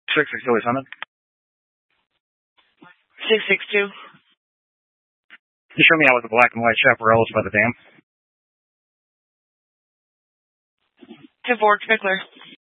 662. 662. You show me out with the black and white chaparrals by the dam. To Fort Pickler.